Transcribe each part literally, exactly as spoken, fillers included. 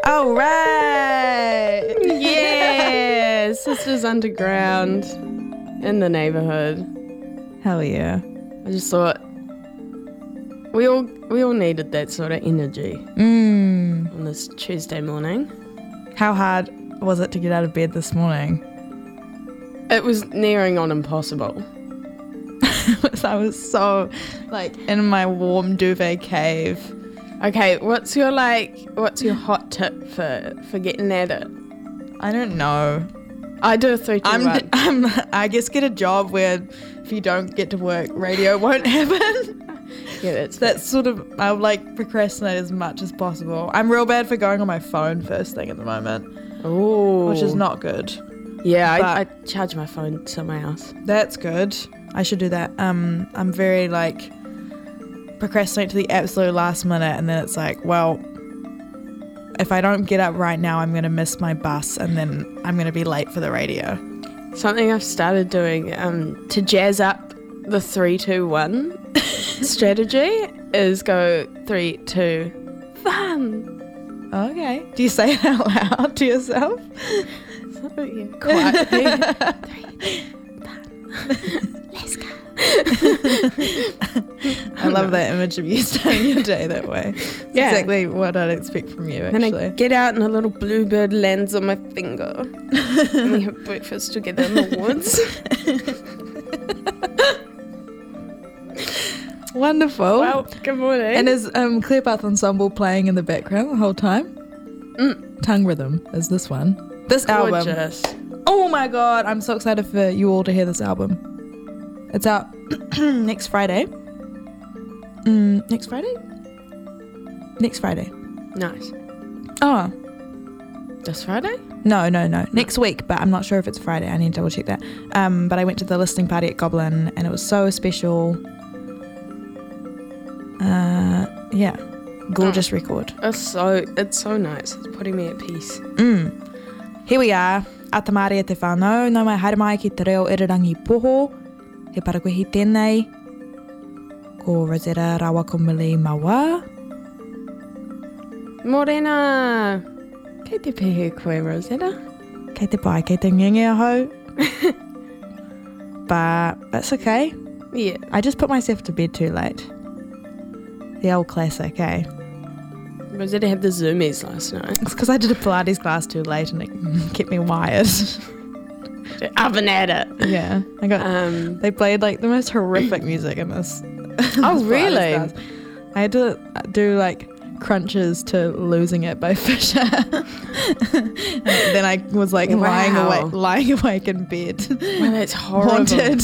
Oh, right. Yeah, Sisters Underground in the neighborhood. Hell yeah. I just thought we all we all needed that sort of energy Mm. on this Tuesday morning. How hard was it to get out of bed this morning? It was nearing on impossible. I was so, like, in my warm duvet cave. Okay, what's your like? What's your hot tip for for getting at it? I don't know. I do a three, two, I'm, one. I'm, I guess get a job where if you don't get to work, radio won't happen. Yeah, that's That's sort of, I would like procrastinate as much as possible. I'm real bad for going on my phone first thing at the moment, oh, which is not good. Yeah, I, I but- charge my phone somewhere else. That's good. I should do that. Um, I'm very like procrastinate to the absolute last minute, and then it's like, well, if I don't get up right now, I'm gonna miss my bus, and then I'm gonna be late for the radio. Something I've started doing um, to jazz up the three, two, one strategy is go three, two, fun. Okay. Do you say it out loud to yourself? So, yeah, quietly. Three, fun. Let's go. I love that image of you starting your day that way. It's Yeah. exactly what I'd expect from you, Then actually. I get out and a little bluebird lands on my finger. And we have breakfast together in the woods. Wonderful. Well, good morning. And is um, Clearpath Ensemble playing in the background the whole time? Mm. Tongue Rhythm is this one. This album. Gorgeous. Oh my god, I'm so excited for you all to hear this album. It's out next Friday. Mm, next Friday? Next Friday. Nice. Oh, This Friday? no, no, no. Next week, but I'm not sure if it's Friday. I need to double check that. Um, but I went to the listening party at Goblin and it was so special. Uh, yeah. Gorgeous record. It's so it's so nice. It's putting me at peace. Mm. Here we are. Atamari e te whānau, no mai haere mai ki te reo irirangi poho. He parakuhi tēnei. Ko Rosetta Rawakomili Mawa. Morena! Kei te pehe koe, Rosetta. Kei te pai, kei te ngenge ahau. But that's okay. Yeah. I just put myself to bed too late. The old classic, eh? Rosetta had the zoomies last night. It's because I did a Pilates class too late and it kept me wired. Up and at it. Yeah. I got... Um, They played like the most horrific music in this. Oh, this really? Pilates class. I had to do like crunches to Losing It by Fisher. And then I was like lying Wow. awake, lying awake in bed. well, that's horrible. Haunted.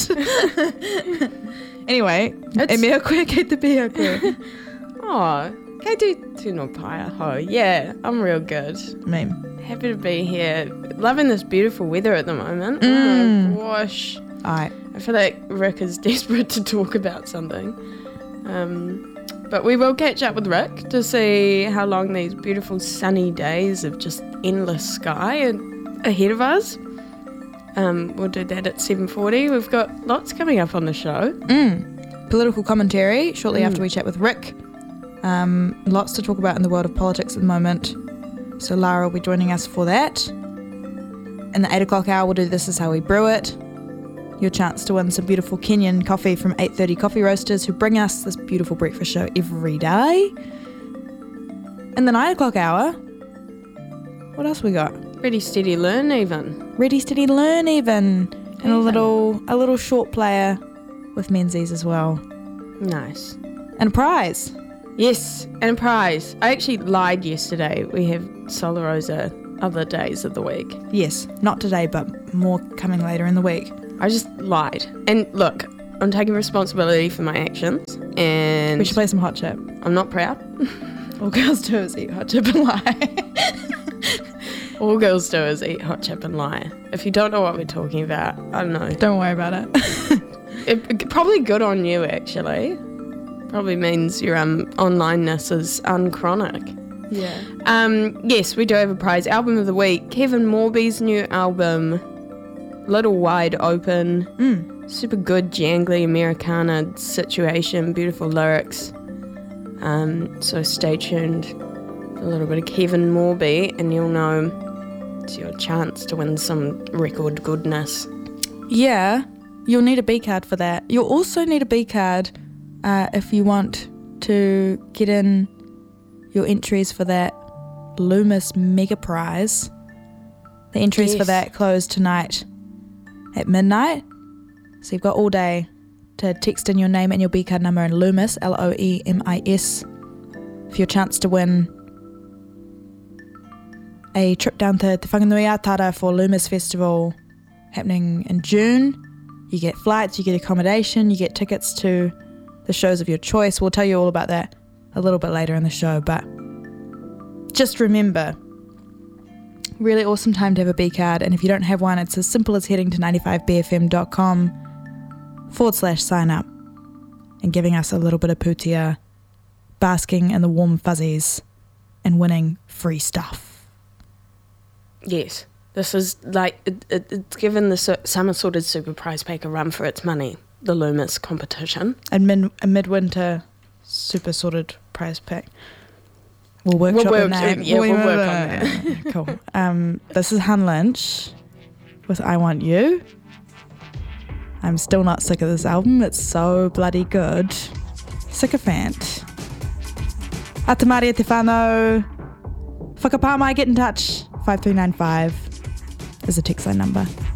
Anyway, It's- e mea koe kei te pia koe. Oh, kei te tino pai aho. Yeah, I'm real good. Meme. Happy to be here. Loving this beautiful weather at the moment. Mm. Oh my gosh. Alright. I feel like Rick is desperate to talk about something. Um, but we will catch up with Rick to see how long these beautiful sunny days of just endless sky are ahead of us. Um, we'll do that at seven forty. We've got lots coming up on the show. Mm. Political commentary shortly Mm. after we chat with Rick. Um, lots to talk about in the world of politics at the moment. So Lara will be joining us for that. In the eight o'clock hour, we'll do This Is How We Brew It. Your chance to win some beautiful Kenyan coffee from eight thirty Coffee Roasters, who bring us this beautiful breakfast show every day. In the nine o'clock hour, what else we got? Ready, steady, learn even. Ready, Steady, Learn even. And a Even. little, a little short player with Menzies as well. Nice. And a prize. Yes, and a prize. I actually lied yesterday. We have Solar Rosa other days of the week. Yes, not today, but more coming later in the week. I just lied. And look, I'm taking responsibility for my actions, and We should play some Hot Chip. I'm not proud. All girls do is eat Hot Chip and lie. All girls do is eat hot chip and lie. If you don't know what we're talking about, I don't know. Don't worry about it. It, it- probably good on you, actually. Probably means your um onlineness is unchronic. Yeah. Um, yes, we do have a prize. Album of the week, Kevin Morby's new album, Little Wide Open. Mm. Super good, jangly Americana situation, beautiful lyrics. Um, so stay tuned for a little bit of Kevin Morby, and you'll know it's your chance to win some record goodness. Yeah, you'll need a B card for that. You'll also need a B card uh, if you want to get in your entries for that Loomis Mega Prize. The entries Yes. for that close tonight at midnight. So you've got all day to text in your name and your B card number and Loomis, L O E M I S, for your chance to win a trip down to Te Whanganui-a-Tara for Loomis Festival happening in June. You get flights, you get accommodation, you get tickets to the shows of your choice. We'll tell you all about that a little bit later in the show, but just remember, really awesome time to have a B card, and if you don't have one, it's as simple as heading to ninety-five b f m dot com forward slash sign up and giving us a little bit of putia, basking in the warm fuzzies and winning free stuff. Yes, this is like, it, it, it's given the su- Summer Sorted Super Prize Pack a run for its money, the Loomis competition. A, min- a midwinter super sorted prize pack. We'll workshop We'll the work- name. yeah, we'll work on that. Cool. Um, this is Han Lynch with I Want You. I'm still not sick of this album. It's so bloody good. Sycophant. Atamaria Te Whānau. Whakapāmai, get in touch. five three nine five is the text line number.